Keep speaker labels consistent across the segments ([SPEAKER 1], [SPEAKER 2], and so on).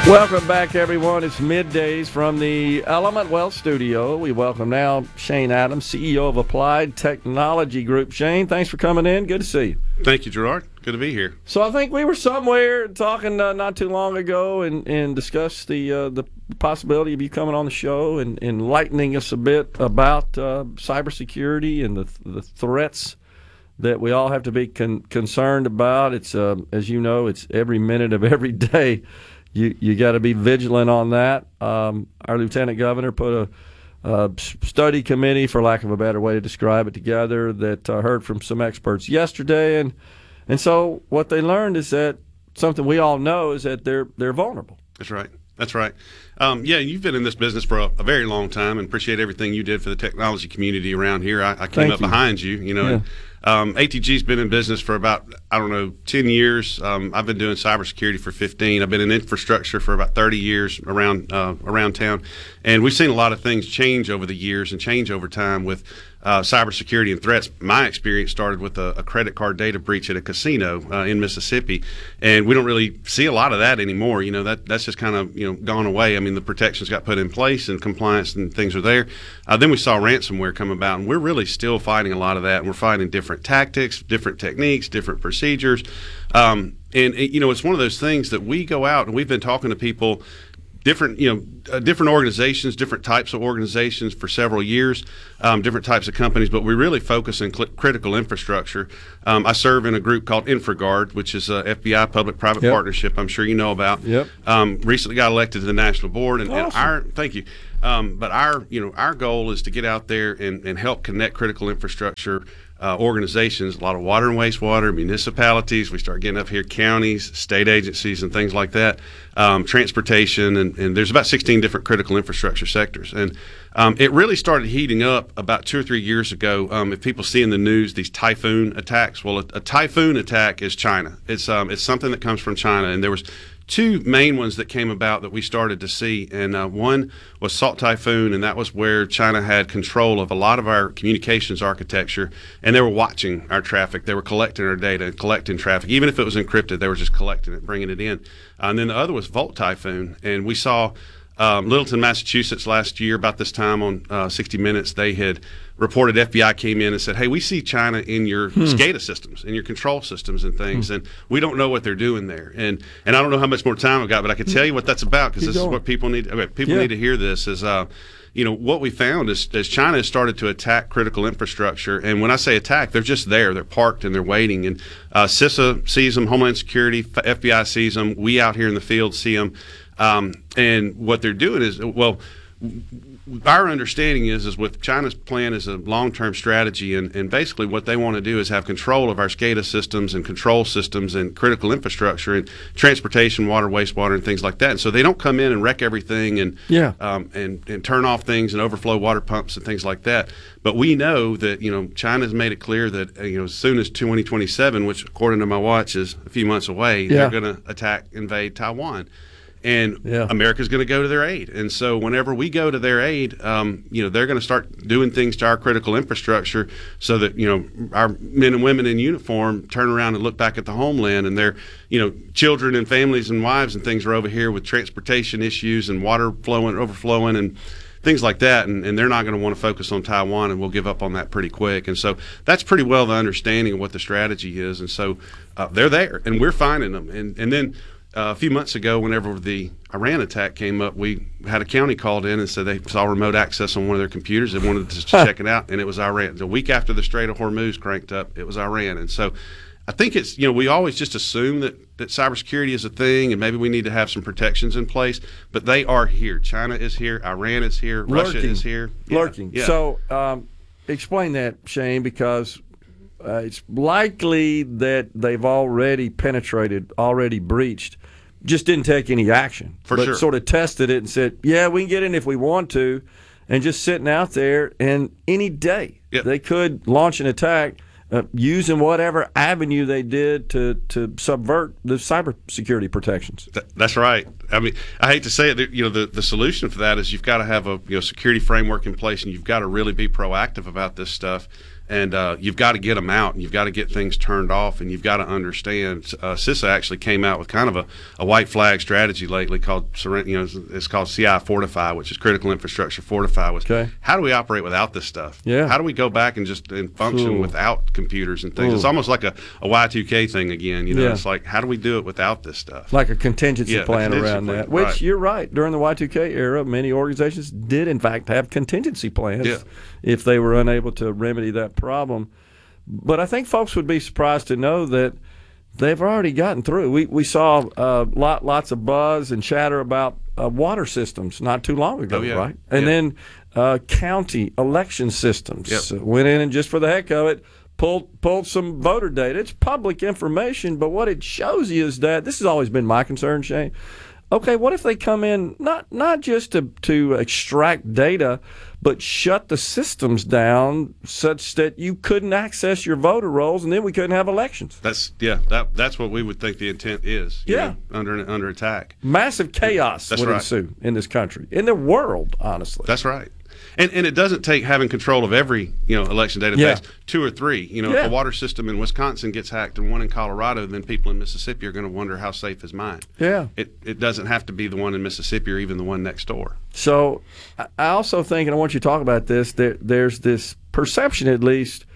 [SPEAKER 1] Welcome back, everyone. It's middays from the Element Wealth Studio. We welcome now Shane Adams, CEO of Applied Technology Group. Shane, thanks for coming in. Good to see you.
[SPEAKER 2] Thank you, Gerard. Good to be here.
[SPEAKER 1] So I think we were somewhere talking not too long ago and discussed the possibility of you coming on the show and enlightening us a bit about cybersecurity and the threats that we all have to be concerned about. It's as you know, it's every minute of every day. You got to be vigilant on that. Our Lieutenant Governor put a study committee, for lack of a better way to describe it, together that heard from some experts yesterday, and so what they learned is that something we all know is that they're vulnerable.
[SPEAKER 2] That's right. That's right. Yeah, you've been in this business for a very long time, and appreciate everything you did for the technology community around here. I came up behind you,
[SPEAKER 1] Yeah.
[SPEAKER 2] ATG's been in business for about, 10 years. I've been doing cybersecurity for 15. I've been in infrastructure for about 30 years around town. And we've seen a lot of things change over the years and change over time with cybersecurity and threats. My experience started with a credit card data breach at a casino in Mississippi. And we don't really see a lot of that anymore. That's just kind of, gone away. I mean, the protections got put in place and compliance and things are there. Then we saw ransomware come about, and we're really still fighting a lot of that. And we're fighting different tactics, different techniques, different procedures. It's one of those things that we go out and we've been talking to people, different organizations, different types of organizations for several years, different types of companies, but we really focus on critical infrastructure. I serve in a group called InfraGard, which is a FBI public-private partnership I'm sure you know about.
[SPEAKER 1] Yep.
[SPEAKER 2] Recently got elected to the national board, and
[SPEAKER 1] awesome.
[SPEAKER 2] thank you. But our goal is to get out there and help connect critical infrastructure organizations, a lot of water and wastewater, municipalities. We start getting up here, counties, state agencies, and things like that, transportation, and there's about 16 different critical infrastructure sectors. And it really started heating up about 2 or 3 years ago. If people see in the news these typhoon attacks, well, a typhoon attack is China. It's something that comes from China, and there was two main ones that came about that we started to see, and one was Salt Typhoon, and that was where China had control of a lot of our communications architecture, and they were watching our traffic. They were collecting our data and collecting traffic. Even if it was encrypted, they were just collecting it, bringing it in. And then the other was Volt Typhoon, and we saw Littleton, Massachusetts last year, about this time on 60 Minutes, they had reported FBI came in and said, hey, we see China in your SCADA systems, in your control systems and things, and we don't know what they're doing there. And I don't know how much more time I've got, but I can tell you what that's about, because this is what people need. People need to hear this. Is what we found is China has started to attack critical infrastructure, and when I say attack, they're just there. They're parked and they're waiting. And CISA sees them, Homeland Security, FBI sees them. We out here in the field see them. And what they're doing is, our understanding is with China's plan is a long-term strategy, and basically what they want to do is have control of our SCADA systems and control systems and critical infrastructure and transportation, water, wastewater, and things like that. And so they don't come in and wreck everything and turn off things and overflow water pumps and things like that. But we know that China's made it clear that as soon as 2027, which according to my watch is a few months away, they're going to invade Taiwan. And America's going to go to their aid. And so whenever we go to their aid, they're going to start doing things to our critical infrastructure so that, our men and women in uniform turn around and look back at the homeland, and their, children and families and wives and things are over here with transportation issues and water overflowing and things like that. And they're not going to want to focus on Taiwan, and we'll give up on that pretty quick. And so that's pretty well the understanding of what the strategy is. And so they're there, and we're finding them. And then a few months ago, whenever the Iran attack came up, we had a county called in and said they saw remote access on one of their computers. They wanted to check it out, and it was Iran. The week after the Strait of Hormuz cranked up, it was Iran. And so I think it's, we always just assume that cybersecurity is a thing, and maybe we need to have some protections in place, but they are here. China is here. Iran is here. Russia is here.
[SPEAKER 1] Lurking. Yeah. So explain that, Shane, because it's likely that they've already penetrated, already breached, just didn't take any action. But sort of tested it and said, yeah, we can get in if we want to, and just sitting out there, and any day they could launch an attack using whatever avenue they did to subvert the cybersecurity protections.
[SPEAKER 2] That's right. I mean, I hate to say it, the solution for that is you've got to have a security framework in place, and you've got to really be proactive about this stuff. And you've got to get them out, and you've got to get things turned off, and you've got to understand. CISA actually came out with kind of a white flag strategy lately called, it's called CI Fortify, which is Critical Infrastructure Fortify.
[SPEAKER 1] Okay.
[SPEAKER 2] How do we operate without this stuff?
[SPEAKER 1] Yeah.
[SPEAKER 2] How do we go back and just function without computers and things?
[SPEAKER 1] Ooh.
[SPEAKER 2] It's almost like a Y2K thing again.
[SPEAKER 1] Yeah.
[SPEAKER 2] It's like, how do we do it without this stuff?
[SPEAKER 1] Like a contingency plan
[SPEAKER 2] contingency
[SPEAKER 1] around
[SPEAKER 2] plan,
[SPEAKER 1] that, which
[SPEAKER 2] right.
[SPEAKER 1] you're right. During the Y2K era, many organizations did, in fact, have contingency plans
[SPEAKER 2] Yeah.
[SPEAKER 1] if they were unable to remedy that problem. But I think folks would be surprised to know that they've already gotten through. We saw lots of buzz and chatter about water systems not too long ago,
[SPEAKER 2] Oh, yeah.
[SPEAKER 1] right? And then county election systems went in and just for the heck of it, pulled some voter data. It's public information, but what it shows you is that this has always been my concern, Shane. Okay, what if they come in not just to extract data, but shut the systems down such that you couldn't access your voter rolls, and then we couldn't have elections?
[SPEAKER 2] That's what we would think the intent is. Under attack.
[SPEAKER 1] Massive chaos would ensue in this country, in the world, honestly.
[SPEAKER 2] That's right. And it doesn't take having control of every election database, 2 or 3. If a water system in Wisconsin gets hacked and one in Colorado, then people in Mississippi are going to wonder how safe is mine.
[SPEAKER 1] Yeah.
[SPEAKER 2] It doesn't have to be the one in Mississippi or even the one next door.
[SPEAKER 1] So I also think, and I want you to talk about this, there's this perception, at least,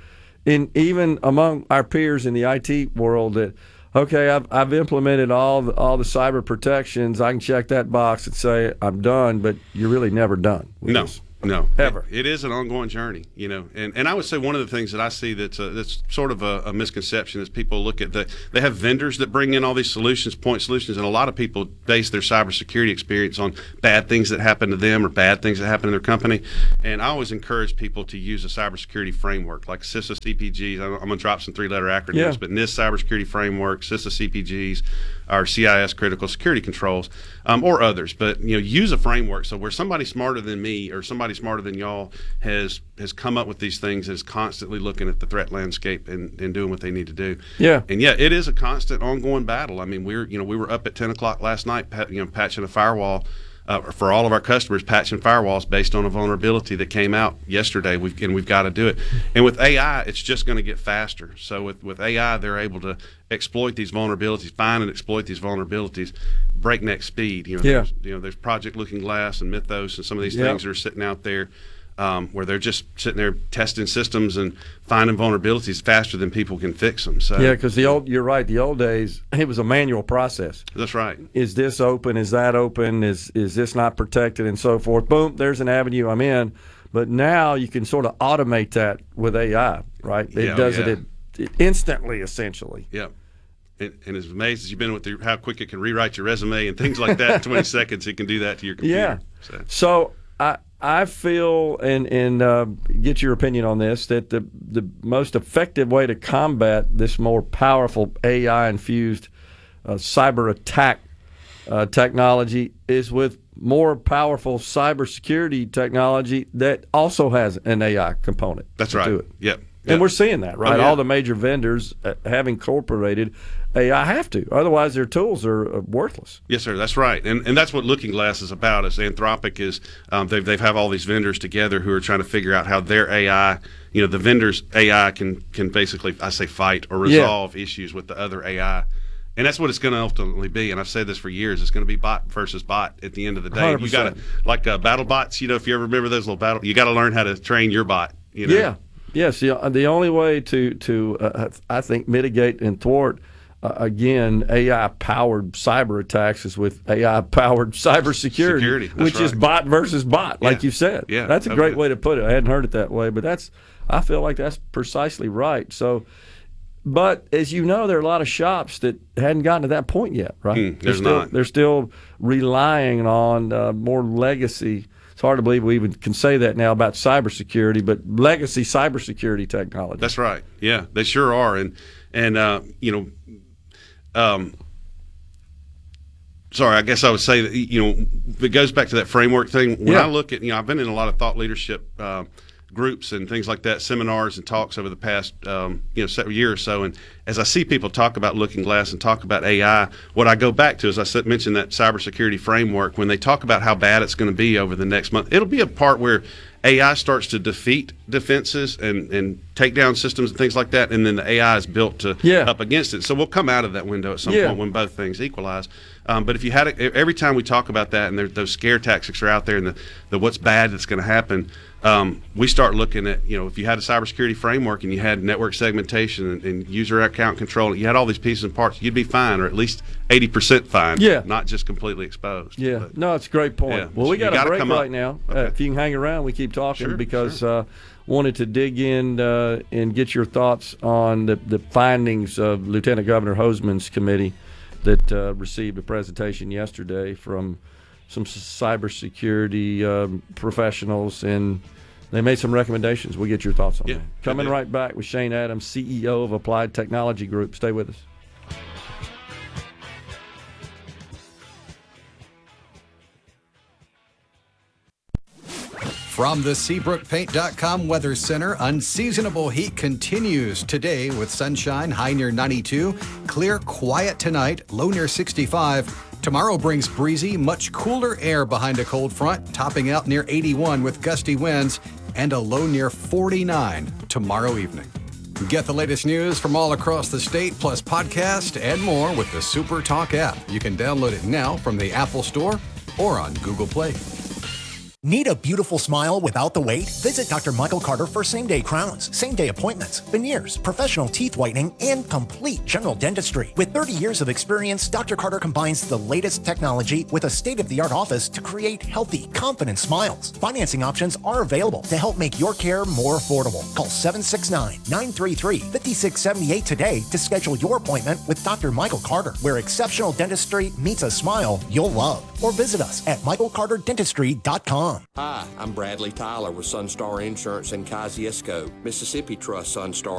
[SPEAKER 1] even among our peers in the IT world, that okay, I've implemented all the cyber protections. I can check that box and say I'm done, but you're really never done with this.
[SPEAKER 2] No,
[SPEAKER 1] ever.
[SPEAKER 2] It is an ongoing journey, and I would say one of the things that I see that's sort of a misconception is people look at they have vendors that bring in all these solutions, point solutions, and a lot of people base their cybersecurity experience on bad things that happen to them or bad things that happen in their company. And I always encourage people to use a cybersecurity framework like CISA CPGs. I'm going to drop some 3-letter acronyms, but NIST cybersecurity framework, CISA CPGs, our CIS critical security controls, or others. But use a framework so where somebody smarter than me or somebody smarter than y'all has come up with these things and is constantly looking at the threat landscape and doing what they need to do.
[SPEAKER 1] Yeah.
[SPEAKER 2] And it is a constant ongoing battle. I mean, we were up at 10 o'clock last night, patching a firewall. For all of our customers, patching firewalls based on a vulnerability that came out yesterday. We've got to do it. And with AI, it's just going to get faster. So with AI, they're able to exploit these vulnerabilities, find and exploit these vulnerabilities, breakneck speed. There's Project Looking Glass and Mythos and some of these things that are sitting out there where they're just sitting there testing systems and finding vulnerabilities faster than people can fix them. So
[SPEAKER 1] because you're right. The old days, it was a manual process.
[SPEAKER 2] That's right.
[SPEAKER 1] Is this open? Is that open? Is this not protected? And so forth. Boom, there's an avenue I'm in. But now you can sort of automate that with AI, right? It does it instantly, essentially.
[SPEAKER 2] Yeah. And as amazed as you've been with how quick it can rewrite your resume and things like that in 20 seconds, it can do that to your computer.
[SPEAKER 1] Yeah. So I feel, and get your opinion on this, that the most effective way to combat this more powerful AI-infused cyber attack technology is with more powerful cybersecurity technology that also has an AI component.
[SPEAKER 2] That's right.
[SPEAKER 1] To it.
[SPEAKER 2] Yep.
[SPEAKER 1] And we're seeing that, right?
[SPEAKER 2] Oh, yeah.
[SPEAKER 1] All the major vendors have incorporated AI. Have to, otherwise their tools are worthless.
[SPEAKER 2] Yes, sir. That's right, and that's what Looking Glass is about. Is Anthropic is they've have all these vendors together who are trying to figure out how their AI, the vendors' AI can basically, I say, fight or resolve issues with the other AI. And that's what it's going to ultimately be. And I've said this for years. It's going to be bot versus bot at the end of the day.
[SPEAKER 1] 100%.
[SPEAKER 2] You got to, like battle bots, if you ever remember those little battle, you got to learn how to train your bot.
[SPEAKER 1] Yeah. Yes. The only way to I think, mitigate and thwart, again, AI-powered cyber attacks is with AI-powered cybersecurity, which is bot versus bot, like you said.
[SPEAKER 2] Yeah.
[SPEAKER 1] That's a great way to put it. I hadn't heard it that way, but I feel like that's precisely right. So, but as you know, there are a lot of shops that hadn't gotten to that point yet, right? They're still relying on more legacy. It's hard to believe we even can say that now about cybersecurity, but legacy cybersecurity technology.
[SPEAKER 2] That's right. Yeah, they sure are. And sorry, I guess I would say that, it goes back to that framework thing. When I look at, I've been in a lot of thought leadership groups and things like that, seminars and talks over the past year or so. And as I see people talk about Looking Glass and talk about AI, what I go back to is mentioned that cybersecurity framework. When they talk about how bad it's going to be over the next month, it'll be a part where AI starts to defeat defenses and take down systems and things like that, and then the AI is built to up against it. So we'll come out of that window at some point when both things equalize. But if you had every time we talk about that, and those scare tactics are out there, and the what's bad that's going to happen, we start looking at, if you had a cybersecurity framework and you had network segmentation and user account control, you had all these pieces and parts, you'd be fine, or at least 80% fine, not just completely exposed.
[SPEAKER 1] Yeah, no, it's a great point. Well, we got a break right now.
[SPEAKER 2] Okay.
[SPEAKER 1] If you can hang around, we keep talking because wanted to dig in and get your thoughts on the findings of Lieutenant Governor Hoseman's committee that received a presentation yesterday from some cybersecurity professionals, and they made some recommendations. We'll get your thoughts on that. Coming right back with Shane Adams, CEO of Applied Technology Group. Stay with us.
[SPEAKER 3] From the SeabrookPaint.com Weather Center, unseasonable heat continues today with sunshine, high near 92. Clear, quiet tonight, low near 65. Tomorrow brings breezy, much cooler air behind a cold front, topping out near 81 with gusty winds and a low near 49 tomorrow evening. Get the latest news from all across the state, plus podcast and more with the Super Talk app. You can download it now from the Apple Store or on Google Play.
[SPEAKER 4] Need a beautiful smile without the wait? Visit Dr. Michael Carter for same-day crowns, same-day appointments, veneers, professional teeth whitening, and complete general dentistry. With 30 years of experience, Dr. Carter combines the latest technology with a state-of-the-art office to create healthy, confident smiles. Financing options are available to help make your care more affordable. Call 769-933-5678 today to schedule your appointment with Dr. Michael Carter, where exceptional dentistry meets a smile you'll love. Or visit us at michaelcarterdentistry.com.
[SPEAKER 5] Hi, I'm Bradley Tyler with Sunstar Insurance in Kosciuszko, Mississippi Trust Sunstar